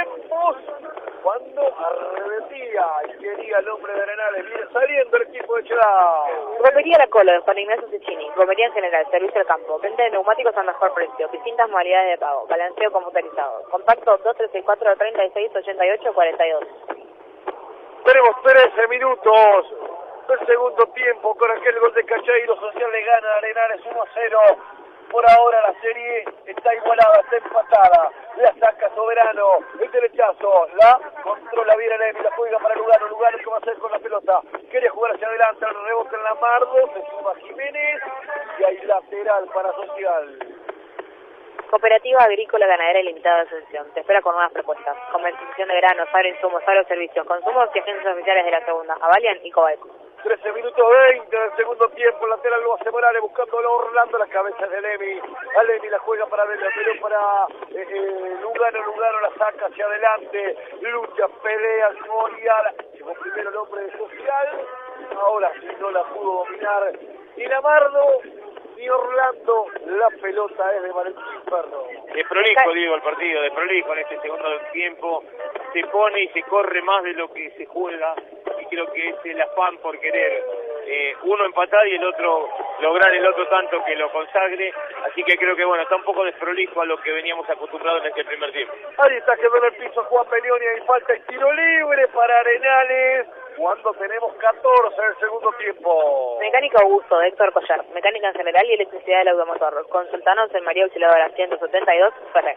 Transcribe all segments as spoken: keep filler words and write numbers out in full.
tiempos cuando arremetía y quería el hombre de Arenales. Viene saliendo el equipo de Ciudad. Gomería La Colo, de Juan Ignacio Cecchini. Gomería en general, servicio al campo. Venta de neumáticos al mejor precio. Distintas modalidades de pago. Balanceo computarizado. Contacto dos tres seis cuatro, treinta y seis, ochenta y ocho, cuarenta y dos. Tenemos trece minutos del segundo tiempo con aquel gol de Cacheiro. Social le gana a Arenales uno a cero. Por ahora la serie está igualada, está empatada. La saca Soberano, el derechazo, la controla bien Enemi, la juega para Lugano. Lugano, ¿qué va a hacer con la pelota? Quiere jugar hacia adelante, el rebote en la Mardo, se suma Jiménez y hay lateral para Social. Cooperativa Agrícola Ganadera y Limitada de Asunción. Te espera con nuevas propuestas. Comercialización de granos, agroinsumos, agroservicios, consumos y agencias oficiales de la segunda. Avalian y Cobalco. trece minutos veinte del segundo tiempo, lateral lo hace Morales buscándolo a Orlando, la cabeza de Lemi. Alemi la juega para Vela, pero para eh, eh, Lugano, Lugano la saca hacia adelante, lucha, pelea, Moria, llegó primero el hombre de Social, ahora sí no la pudo dominar, ni Lamardo, ni Orlando, la pelota es de Valentín Perro. De prolijo, digo, el partido, de prolijo en este segundo tiempo, se pone y se corre más de lo que se juega, y creo que es el afán por querer eh, uno empatar y el otro lograr el otro tanto que lo consagre, así que creo que bueno, está un poco desprolijo a lo que veníamos acostumbrados en este primer tiempo. Ahí está quedó en el piso Juan Pelioni y falta el tiro libre para Arenales, cuando tenemos catorce del segundo tiempo. Mecánica Augusto, de Héctor Collar. Mecánica en general y electricidad del automotor. Consultanos en María Auxiliadora ciento setenta y dos, Ferrer.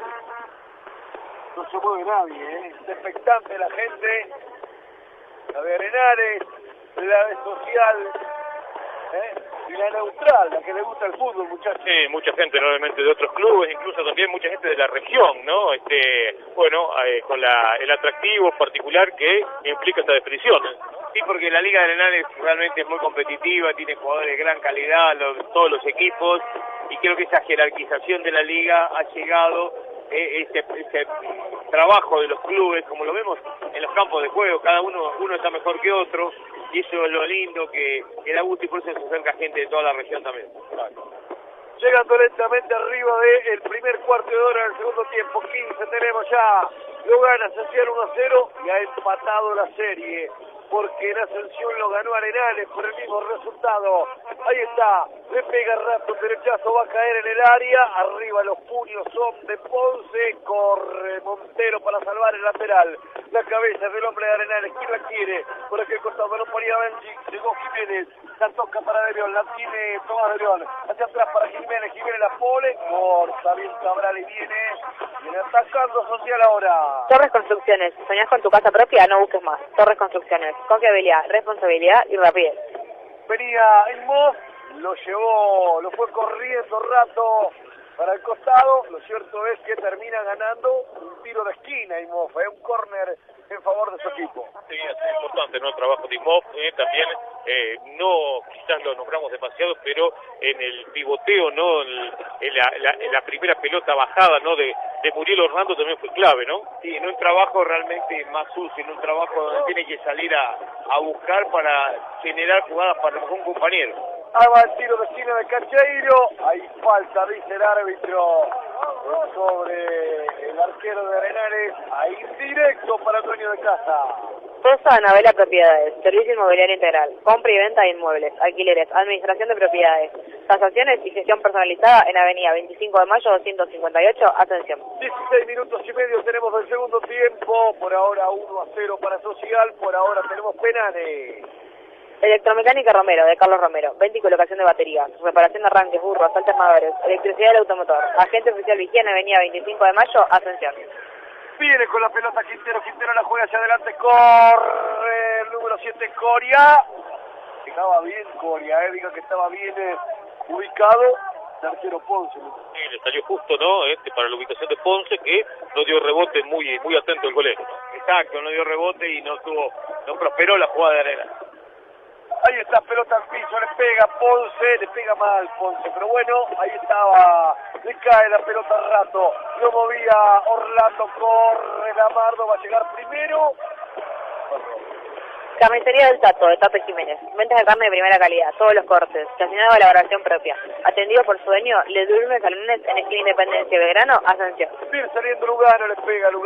No se mueve nadie, ¿eh? Es expectante la gente. La de Arenales, la de Social, ¿eh? Y la neutral, la que le gusta el fútbol, muchachos. Sí, mucha gente normalmente de otros clubes, incluso también mucha gente de la región, ¿no? Este, bueno, eh, con la, el atractivo particular que implica esta definición. Sí, porque la Liga de Arenales realmente es muy competitiva, tiene jugadores de gran calidad, los, todos los equipos, y creo que esa jerarquización de la liga ha llegado, eh, ese, ese trabajo de los clubes, como lo vemos en los campos de juego, cada uno uno está mejor que otro, y eso es lo lindo que, que da gusto y por eso se acerca gente de toda la región también. Claro. Llegando lentamente arriba del primer cuarto de hora del segundo tiempo, quince tenemos ya, lo gana Social uno a cero y ha empatado la serie, porque en Ascensión lo ganó Arenales por el mismo resultado. Ahí está, le pega rato, derechazo va a caer en el área, arriba los puños son de Ponce, corre Montero para salvar el lateral, la cabeza del hombre de Arenales, ¿quién la quiere? Por aquel costado no ponía Benji, llegó Jiménez, la toca para De León, la tiene Tomás De León, hacia atrás para Jiménez, Jiménez la pole, corta bien Cabral y viene, viene atacando Social ahora. Torres Construcciones. ¿Soñás con tu casa propia? No busques más. Torres Construcciones. Confiabilidad, responsabilidad y rapidez. Venía el Moss, lo llevó, lo fue corriendo rato para el costado. Lo cierto es que termina ganando un tiro de esquina Imhoff, ¿eh? Un córner en favor de su equipo. Sí, es importante, ¿no? El trabajo de Imhoff, eh, también, eh, no, quizás lo nombramos demasiado, pero en el pivoteo, ¿no? En, en, la, la, en la primera pelota bajada, ¿no? De, de Muriel Orlando también fue clave, ¿no? Sí, en un trabajo realmente más sucio, en un trabajo donde tiene que salir a, a buscar para generar jugadas para un compañero. Ahí va el tiro de esquina de Cacheiro, hay falta, dice el árbitro, sobre el arquero de Arenales, ahí directo para el dueño de casa. Sosa Anabela Propiedades, servicio inmobiliario integral, compra y venta de inmuebles, alquileres, administración de propiedades, tasaciones y gestión personalizada en Avenida veinticinco de mayo doscientos cincuenta y ocho, atención. dieciséis minutos y medio tenemos del segundo tiempo, por ahora uno a cero para Social, por ahora tenemos penales. Electromecánica Romero, de Carlos Romero, venta y colocación de baterías, reparación de arranques, burros, alternadores, electricidad del automotor, agente oficial vigía en Avenida veinticinco de mayo, atención. Viene con la pelota Quintero, Quintero la juega hacia adelante, corre el número siete Coria. Estaba bien Coria, eh, diga que estaba bien eh, ubicado, el arquero Ponce. Sí, le salió justo, ¿no? Este, para la ubicación de Ponce, que no dio rebote, muy muy atento el golero. Exacto, no dio rebote y no tuvo, no prosperó la jugada de Arena. Ahí está, pelota al piso, le pega Ponce, le pega mal Ponce, pero bueno, ahí estaba, le cae la pelota al rato, lo movía Orlando, corre Lamardo, va a llegar primero. Carnicería del Tato, de Tato Jiménez. Ventas de carne de primera calidad, todos los cortes, estacionado a elaboración propia. Atendido por su dueño, le duerme salones en esquina Independencia, Belgrano, Ascensión. Bien saliendo Lugano, le pega Lugano.